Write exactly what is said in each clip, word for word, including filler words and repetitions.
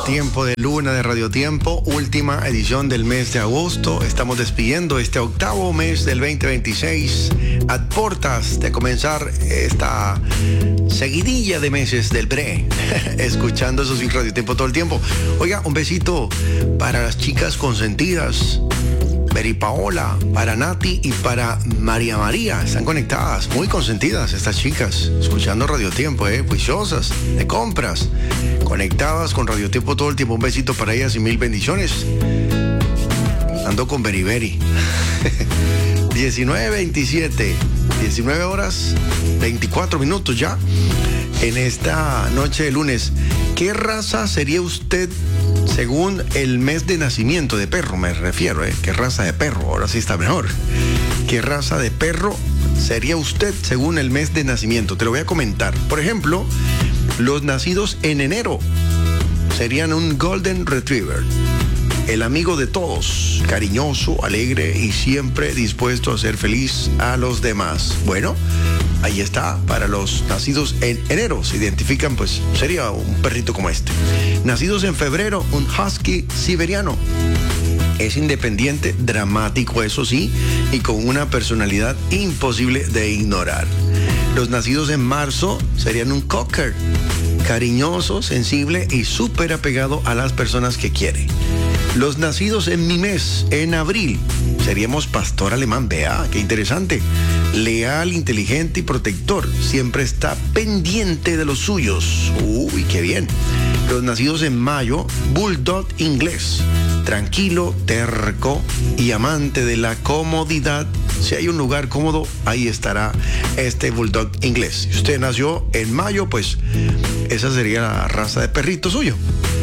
Tiempo de luna de Radio Tiempo, última edición del mes de agosto. Estamos despidiendo este octavo mes del veinte veintiséis a portas de comenzar esta seguidilla de meses del Bre, escuchando eso sin Radio Tiempo todo el tiempo. Oiga, un besito para las chicas consentidas, Mary Paola, para Nati y para María María. Están conectadas, muy consentidas estas chicas, escuchando Radio Tiempo, eh, juiciosas, de compras, conectadas con Radio Tiempo todo el tiempo. Un besito para ellas y mil bendiciones. Ando con Beriberi. diecinueve veintisiete, diecinueve horas, veinticuatro minutos ya, en esta noche de lunes. ¿Qué raza sería usted según el mes de nacimiento de perro? Me refiero, ¿eh? ¿Qué raza de perro? Ahora sí está mejor. ¿Qué raza de perro sería usted según el mes de nacimiento? Te lo voy a comentar. Por ejemplo, los nacidos en enero serían un Golden Retriever, el amigo de todos, cariñoso, alegre y siempre dispuesto a ser feliz a los demás. Bueno, ahí está, para los nacidos en enero, se identifican, pues sería un perrito como este. Nacidos en febrero, un husky siberiano. Es independiente, dramático, eso sí, y con una personalidad imposible de ignorar. Los nacidos en marzo serían un cocker, cariñoso, sensible y súper apegado a las personas que quiere. Los nacidos en mi mes, en abril, seríamos pastor alemán. Vea, qué interesante. Leal, inteligente y protector. Siempre está pendiente de los suyos. Uy, qué bien. Los nacidos en mayo, bulldog inglés. Tranquilo, terco y amante de la comodidad. Si hay un lugar cómodo, ahí estará este bulldog inglés. Si usted nació en mayo, pues esa sería la raza de perrito suyo.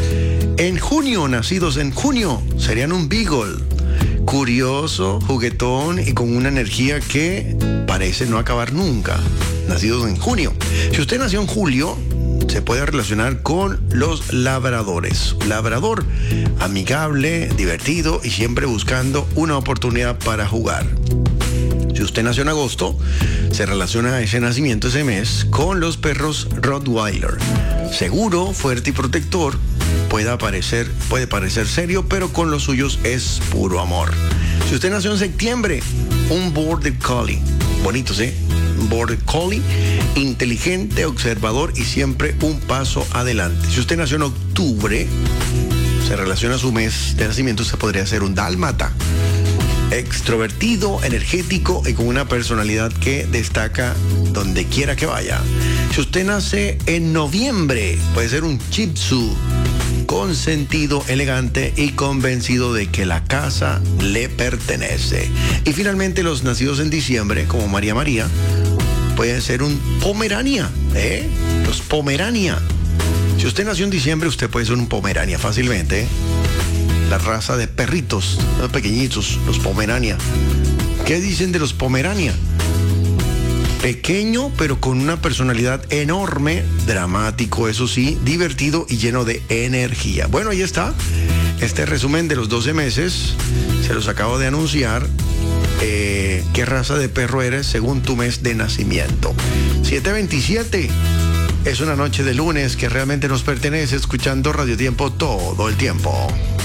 En junio, nacidos en junio, serían un beagle, curioso, juguetón y con una energía que parece no acabar nunca. Nacidos en junio. Si usted nació en julio, se puede relacionar con los labradores. Labrador, amigable, divertido y siempre buscando una oportunidad para jugar. Si usted nació en agosto, se relaciona ese nacimiento, ese mes, con los perros Rottweiler. Seguro, fuerte y protector. Puede parecer, puede parecer serio, pero con los suyos es puro amor. Si usted nació en septiembre, un Border Collie. Bonitos, ¿eh? Un Border Collie, inteligente, observador y siempre un paso adelante. Si usted nació en octubre, se relaciona a su mes de nacimiento, se podría ser un dálmata. Extrovertido, energético y con una personalidad que destaca donde quiera que vaya. Si usted nace en noviembre, puede ser un Shih Tzu, consentido, elegante y convencido de que la casa le pertenece. Y finalmente los nacidos en diciembre, como María María, pueden ser un Pomerania, ¿eh? Los Pomerania. Si usted nació en diciembre, usted puede ser un Pomerania fácilmente, ¿eh? La raza de perritos, los pequeñitos, los Pomerania. ¿Qué dicen de los Pomerania? Pequeño, pero con una personalidad enorme, dramático, eso sí, divertido y lleno de energía. Bueno, ahí está. Este resumen de los doce meses, se los acabo de anunciar. Eh, ¿Qué raza de perro eres según tu mes de nacimiento? siete veintisiete. Es una noche de lunes que realmente nos pertenece, escuchando Radio Tiempo todo el tiempo.